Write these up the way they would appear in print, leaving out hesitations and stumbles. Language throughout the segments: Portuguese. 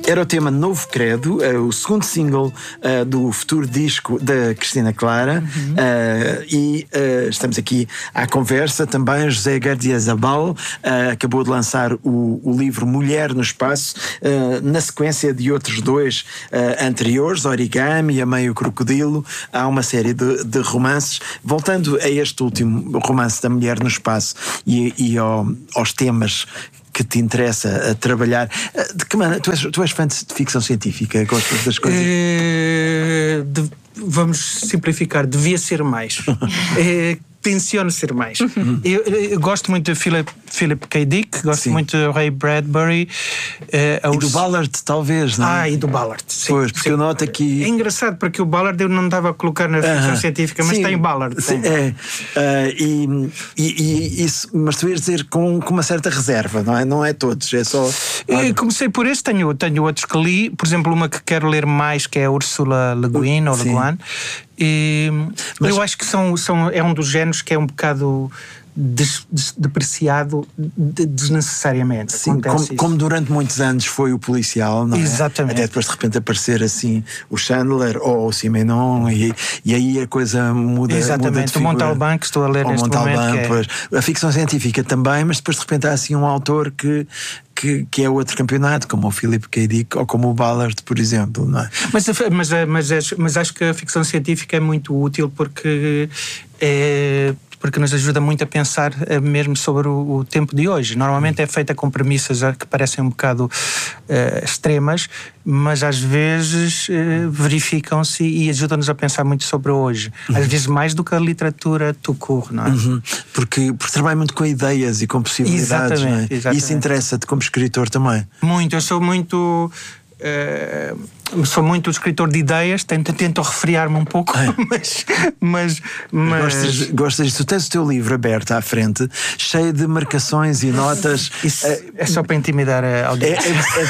Era o tema Novo Credo, o segundo single do futuro disco da Cristina Clara. E estamos aqui à conversa também. José Gardiazabal acabou de lançar o livro Mulher no Espaço, na sequência de outros dois anteriores, Origami e A Meio Crocodilo. Há uma série de romances. Voltando a este último romance da Mulher no Espaço e aos temas que te interessa a trabalhar. De que maneira? Tu és fã de ficção científica? Gostas das coisas? Vamos simplificar, devia ser mais. Tenciono ser mais. Eu gosto muito de Philip K. Dick, gosto muito de Ray Bradbury. E do Ballard, talvez, não é? E do Ballard, sim. Pois, porque eu noto aqui... É engraçado, porque o Ballard eu não estava a colocar na ficção científica, mas tem Ballard. Sim, isso, mas tu ias dizer com uma certa reserva, não é? Não é todos, é só... Comecei por esse, tenho outros que li, por exemplo, uma que quero ler mais, que é a Ursula Le Guin, ou Le Guin. Mas eu acho que é um dos géneros que é um bocado depreciado desnecessariamente. Sim, como durante muitos anos foi o policial, não é? Exatamente. Até depois de repente aparecer assim o Chandler ou o Simenon e aí a coisa muda. Exatamente, o Montalbán que estou a ler neste momento. Pois. A ficção científica também, mas depois de repente há assim um autor que é outro campeonato, como o Philip K. Dick ou como o Ballard, por exemplo, não é? Mas acho que a ficção científica é muito útil porque nos ajuda muito a pensar mesmo sobre o tempo de hoje. Normalmente é feita com premissas que parecem um bocado extremas, mas às vezes verificam-se e ajudam-nos a pensar muito sobre hoje. Às vezes mais do que a literatura tout court, não é? Porque trabalha muito com ideias e com possibilidades. Exatamente, não é? E isso interessa-te como escritor também? Muito, eu sou muito... sou muito escritor de ideias, tento refriar-me um pouco, mas... Gostas disso? Tu tens o teu livro aberto à frente, cheio de marcações e notas. Isso é só para intimidar a audiência.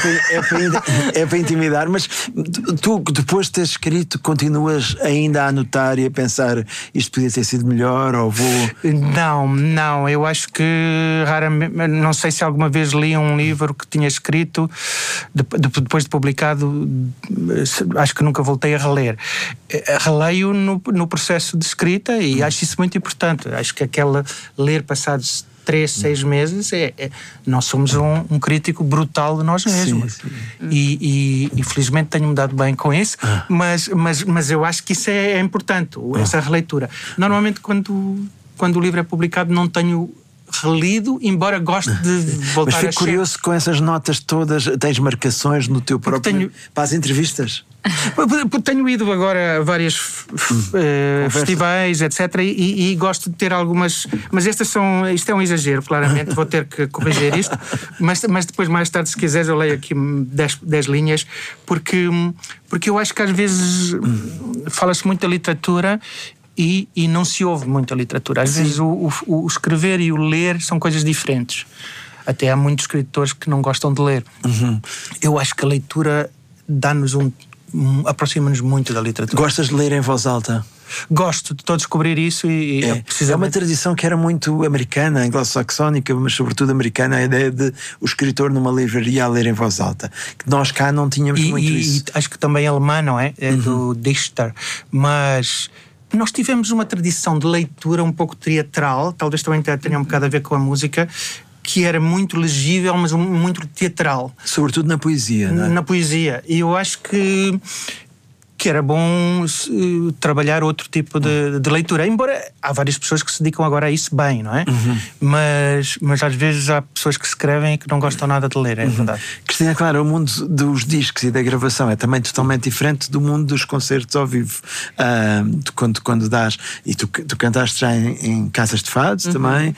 É para intimidar, mas tu, depois de teres escrito, continuas ainda a anotar e a pensar isto podia ter sido melhor, ou vou... Não, eu acho que raramente, não sei se alguma vez li um livro que tinha escrito depois de publicado, acho que nunca voltei a reler. Releio no processo de escrita e acho isso muito importante. Acho que ler passados 3, 6 meses nós somos um crítico brutal de nós mesmos. Sim. E felizmente tenho-me dado bem com isso, mas eu acho que isso é importante, essa releitura. Normalmente quando o livro é publicado não tenho relido, embora goste de voltar a... Mas fico curioso com essas notas todas. Tens marcações no teu próprio... Para as entrevistas? Tenho ido agora a vários festivais, etc. E gosto de ter algumas... Mas isto é um exagero, claramente. Vou ter que corrigir isto. Mas depois, mais tarde, se quiseres, eu leio aqui 10 linhas, porque eu acho que às vezes fala-se muito da literatura e não se ouve muito a literatura. Às vezes o escrever e o ler são coisas diferentes. Até há muitos escritores que não gostam de ler. Eu acho que a leitura dá-nos aproxima-nos muito da literatura. Gostas de ler em voz alta? Gosto, estou a descobrir isso é uma tradição que era muito americana, anglo-saxónica, mas sobretudo americana, a ideia de o escritor numa livraria a ler em voz alta, que nós cá não tínhamos muito isso. E acho que também alemã, não é? É do Dichter, mas... Nós tivemos uma tradição de leitura um pouco teatral, talvez também tenha um bocado a ver com a música, que era muito legível, mas muito teatral. Sobretudo na poesia, não é? Na poesia. E eu acho que era bom trabalhar outro tipo de leitura. Embora há várias pessoas que se dedicam agora a isso bem, não é? Mas às vezes há pessoas que escrevem e que não gostam nada de ler, é verdade. Cristina, claro, o mundo dos discos e da gravação é também totalmente diferente do mundo dos concertos ao vivo. Quando dás... E tu cantaste já em casas de fados também.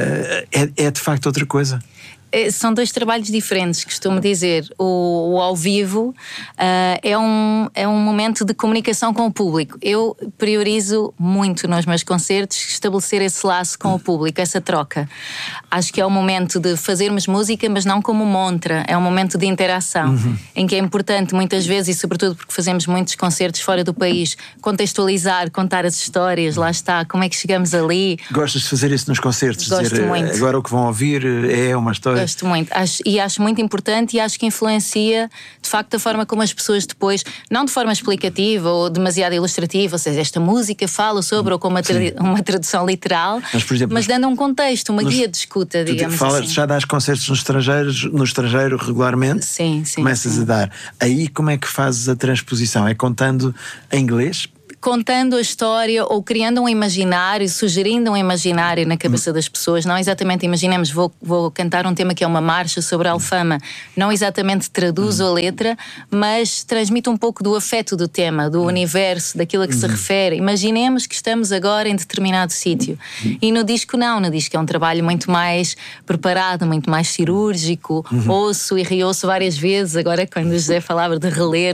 É de facto outra coisa. São dois trabalhos diferentes, costumo dizer. O ao vivo é um momento de comunicação com o público. Eu priorizo muito nos meus concertos estabelecer esse laço com o público, essa troca. Acho que é um momento de fazermos música, mas não como montra. É um momento de interação, em que é importante muitas vezes, e sobretudo porque fazemos muitos concertos fora do país, contextualizar, contar as histórias, lá está, como é que chegamos ali. Gostas de fazer isso nos concertos? Gosto muito. Agora o que vão ouvir é uma história gosto muito. Acho muito importante e acho que influencia, de facto, a forma como as pessoas depois, não de forma explicativa ou demasiado ilustrativa, ou seja, esta música fala sobre, ou com uma tradução literal, mas, por exemplo, dando um contexto, uma guia de escuta, digamos assim. Já dás concertos no estrangeiro regularmente? Sim. Começas a dar. Aí como é que fazes a transposição? É contando em inglês? Contando a história ou criando um imaginário, sugerindo um imaginário na cabeça das pessoas. Não exatamente, imaginemos, vou cantar um tema que é uma marcha sobre a Alfama. Não exatamente traduzo a letra, mas transmito um pouco do afeto do tema, do universo, daquilo a que se refere. Imaginemos que estamos agora em determinado sítio. E no disco não, no disco é um trabalho muito mais preparado, muito mais cirúrgico. Ouço e reouço várias vezes. Agora, quando o José falava de reler